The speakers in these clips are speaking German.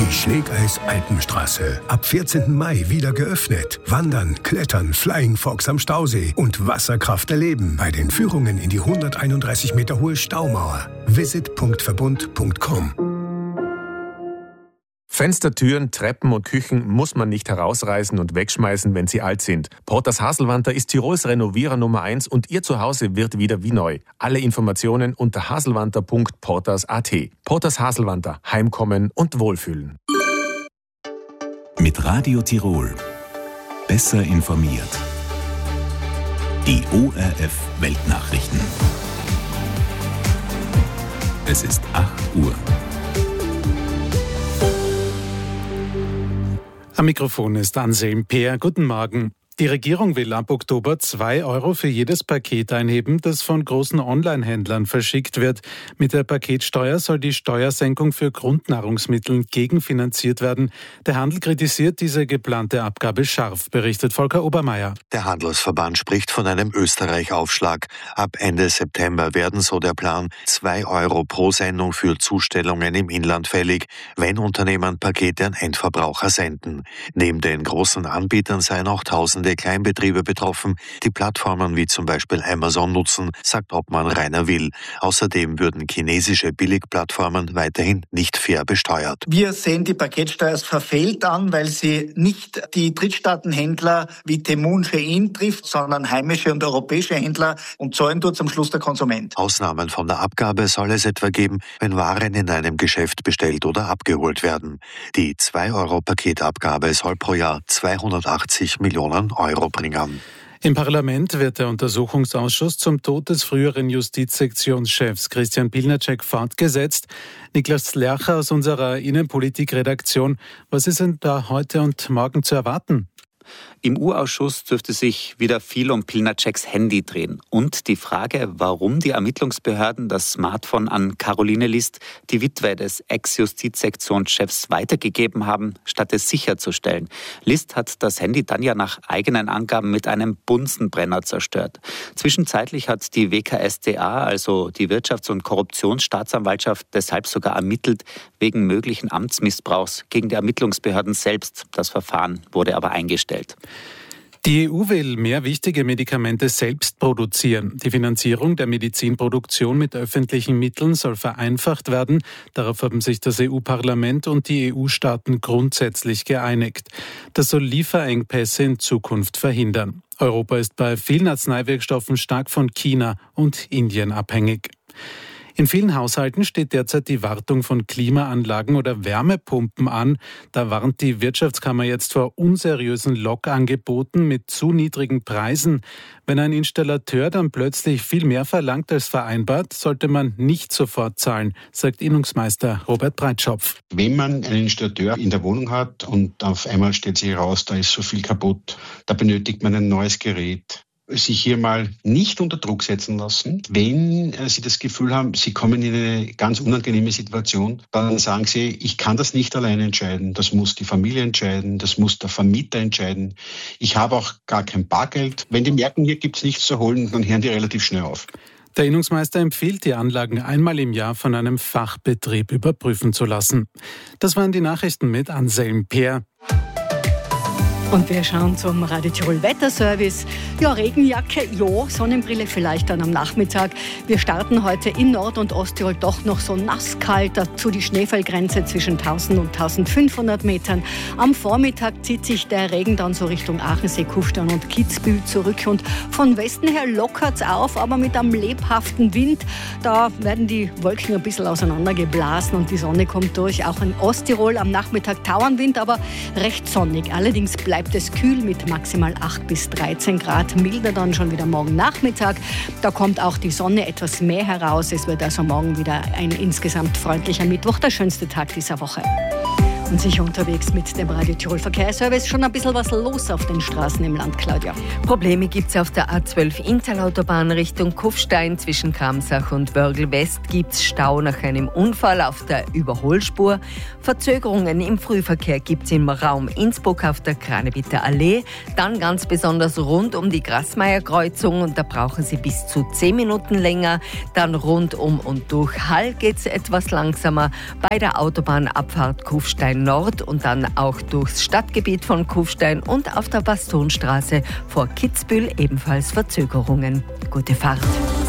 Die Schneegeis-Alpenstraße. Ab 14. Mai wieder geöffnet. Wandern, Klettern, Flying Fox am Stausee und Wasserkraft erleben bei den Führungen in die 131 Meter hohe Staumauer. visit.verbund.com. Fenster, Türen, Treppen und Küchen muss man nicht herausreißen und wegschmeißen, wenn sie alt sind. Porters Haselwanter ist Tirols Renovierer Nummer 1 und Ihr Zuhause wird wieder wie neu. Alle Informationen unter haselwanter.porters.at. Porters Haselwanter. Heimkommen und Wohlfühlen. Mit Radio Tirol. Besser informiert. Die ORF Weltnachrichten. Es ist 8 Uhr. Am Mikrofon ist Anselm Peer. Guten Morgen. Die Regierung will ab Oktober 2 € für jedes Paket einheben, das von großen Online-Händlern verschickt wird. Mit der Paketsteuer soll die Steuersenkung für Grundnahrungsmittel gegenfinanziert werden. Der Handel kritisiert diese geplante Abgabe scharf, berichtet Volker Obermeier. Der Handelsverband spricht von einem Österreich-Aufschlag. Ab Ende September werden, so der Plan, 2 € pro Sendung für Zustellungen im Inland fällig, wenn Unternehmen Pakete an Endverbraucher senden. Neben den großen Anbietern seien auch Tausende Kleinbetriebe betroffen, die Plattformen wie zum Beispiel Amazon nutzen, sagt Obmann Rainer Will. Außerdem würden chinesische Billigplattformen weiterhin nicht fair besteuert. Wir sehen die Paketsteuer als verfehlt an, weil sie nicht die Drittstaatenhändler wie Temu und Shein trifft, sondern heimische und europäische Händler, und zahlen tut zum Schluss der Konsument. Ausnahmen von der Abgabe soll es etwa geben, wenn Waren in einem Geschäft bestellt oder abgeholt werden. Die 2 € Paketabgabe soll pro Jahr 280 Millionen Euro bringen. Im Parlament wird der Untersuchungsausschuss zum Tod des früheren Justizsektionschefs Christian Pilnacek fortgesetzt. Niklas Lercher aus unserer Innenpolitik-Redaktion. Was ist denn da heute und morgen zu erwarten? Im U-Ausschuss dürfte sich wieder viel um Pilnaceks Handy drehen. Und die Frage, warum die Ermittlungsbehörden das Smartphone an Caroline List, die Witwe des Ex-Justizsektionschefs, weitergegeben haben, statt es sicherzustellen. List hat das Handy dann ja nach eigenen Angaben mit einem Bunsenbrenner zerstört. Zwischenzeitlich hat die WKStA, also die Wirtschafts- und Korruptionsstaatsanwaltschaft, deshalb sogar ermittelt wegen möglichen Amtsmissbrauchs gegen die Ermittlungsbehörden selbst. Das Verfahren wurde aber eingestellt. Die EU will mehr wichtige Medikamente selbst produzieren. Die Finanzierung der Medizinproduktion mit öffentlichen Mitteln soll vereinfacht werden. Darauf haben sich das EU-Parlament und die EU-Staaten grundsätzlich geeinigt. Das soll Lieferengpässe in Zukunft verhindern. Europa ist bei vielen Arzneiwirkstoffen stark von China und Indien abhängig. In vielen Haushalten steht derzeit die Wartung von Klimaanlagen oder Wärmepumpen an. Da warnt die Wirtschaftskammer jetzt vor unseriösen Lockangeboten mit zu niedrigen Preisen. Wenn ein Installateur dann plötzlich viel mehr verlangt als vereinbart, sollte man nicht sofort zahlen, sagt Innungsmeister Robert Breitschopf. Wenn man einen Installateur in der Wohnung hat und auf einmal stellt sich heraus, da ist so viel kaputt, da benötigt man ein neues Gerät, sich hier mal nicht unter Druck setzen lassen. Wenn Sie das Gefühl haben, Sie kommen in eine ganz unangenehme Situation, dann sagen Sie, ich kann das nicht alleine entscheiden. Das muss die Familie entscheiden, das muss der Vermieter entscheiden. Ich habe auch gar kein Bargeld. Wenn die merken, hier gibt es nichts zu holen, dann hören die relativ schnell auf. Der Innungsmeister empfiehlt, die Anlagen einmal im Jahr von einem Fachbetrieb überprüfen zu lassen. Das waren die Nachrichten mit Anselm Peer. Und wir schauen zum Radio Tirol Wetterservice. Ja, Regenjacke, ja, Sonnenbrille vielleicht dann am Nachmittag. Wir starten heute in Nord- und Osttirol doch noch so nasskalt, dazu die Schneefallgrenze zwischen 1000 und 1500 Metern. Am Vormittag zieht sich der Regen dann so Richtung Aachensee, Kufstein und Kitzbühel zurück. Und von Westen her lockert's auf, aber mit einem lebhaften Wind. Da werden die Wolken ein bisschen auseinandergeblasen und die Sonne kommt durch. Auch in Osttirol am Nachmittag Tauernwind, aber recht sonnig. Allerdings bleibt es kühl mit maximal 8 bis 13 Grad. Milder dann schon wieder morgen Nachmittag. Da kommt auch die Sonne etwas mehr heraus. Es wird also morgen wieder ein insgesamt freundlicher Mittwoch, der schönste Tag dieser Woche. Und sicher unterwegs mit dem Radio Tirol Verkehrsservice. Schon ein bisschen was los auf den Straßen im Land, Claudia. Probleme gibt es auf der A12 Inntal-Autobahn Richtung Kufstein. Zwischen Kramsach und Wörgl West gibt es Stau nach einem Unfall auf der Überholspur. Verzögerungen im Frühverkehr gibt es im Raum Innsbruck auf der Kranebieter Allee. Dann ganz besonders rund um die Grasmeier-Kreuzung. Und da brauchen Sie bis zu 10 Minuten länger. Dann rund um und durch Hall geht es etwas langsamer bei der Autobahnabfahrt Kufstein Nord und dann auch durchs Stadtgebiet von Kufstein und auf der Bastonstraße vor Kitzbühel ebenfalls Verzögerungen. Gute Fahrt.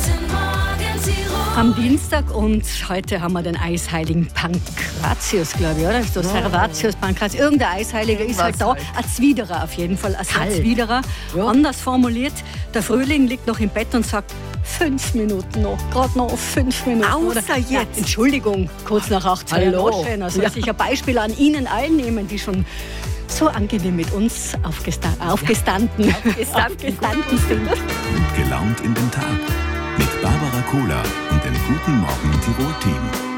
Am Dienstag und heute haben wir den Eisheiligen Pankratius, glaube ich, oder? Ist das Servatius, Pankratius? Irgendein Eisheiliger ist halt da. Ein Zwiderer auf jeden Fall. Ein Zwiderer. Ja. Anders formuliert, der Frühling liegt noch im Bett und sagt, 5 Minuten noch, gerade noch 5 Minuten. Außer jetzt. Ja, Entschuldigung, kurz nach 18 Uhr. Also ja. Ich ein Beispiel an Ihnen allen nehmen, die schon so angenehm mit uns aufgestanden sind. Und gelaunt in den Tag. Mit Barbara Kohler und dem Guten Morgen Tirol-Team.